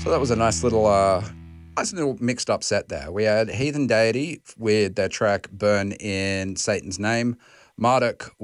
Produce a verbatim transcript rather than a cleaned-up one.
So that was a nice little, uh, nice little mixed up set there. We had Heathen Deity with their track Burn in Satan's Name, Marduk